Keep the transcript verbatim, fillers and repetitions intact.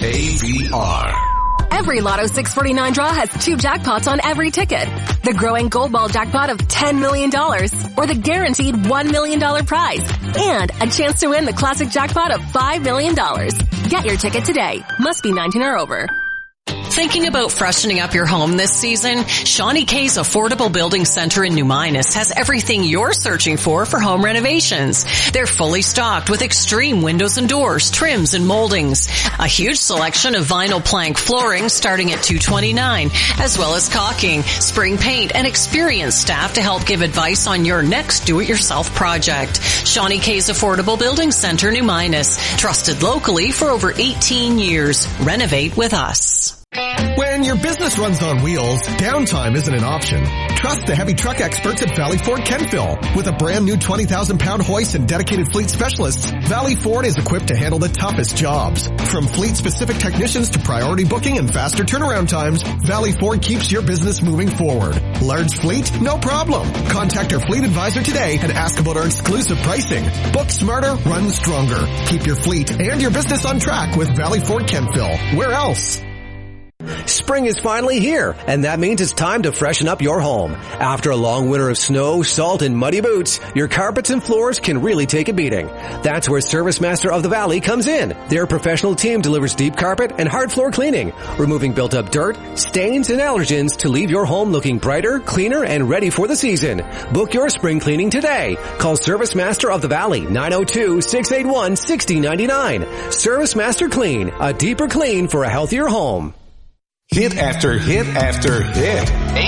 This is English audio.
A B R. Every Lotto six forty-nine draw has two jackpots on every ticket. The growing Gold Ball jackpot of ten million dollars or the guaranteed one million dollars prize. And a chance to win the classic jackpot of five million dollars. Get your ticket today. Must be nineteen or over. Thinking about freshening up your home this season? Shawnee K's Affordable Building Center in New Minas has everything you're searching for for home renovations. They're fully stocked with extreme windows and doors, trims and moldings. A huge selection of vinyl plank flooring starting at two hundred twenty-nine dollars, as well as caulking, spring paint, and experienced staff to help give advice on your next do-it-yourself project. Shawnee K's Affordable Building Center, New Minas. Trusted locally for over eighteen years. Renovate with us. When your business runs on wheels, downtime isn't an option. Trust the heavy truck experts at Valley Ford Kentville. With a brand new twenty thousand pound hoist and dedicated fleet specialists, Valley Ford is equipped to handle the toughest jobs. From fleet-specific technicians to priority booking and faster turnaround times, Valley Ford keeps your business moving forward. Large fleet? No problem. Contact our fleet advisor today and ask about our exclusive pricing. Book smarter, run stronger. Keep your fleet and your business on track with Valley Ford Kentville. Where else? Spring is finally here, and that means it's time to freshen up your home. After a long winter of snow, salt, and muddy boots, your carpets and floors can really take a beating. That's where Service Master of the Valley comes in. Their professional team delivers deep carpet and hard floor cleaning, removing built-up dirt, stains, and allergens to leave your home looking brighter, cleaner, and ready for the season. Book your spring cleaning today. Call Service Master of the Valley, nine oh two, six eight one, six oh nine nine. Service Master Clean, a deeper clean for a healthier home. Hit after hit after hit.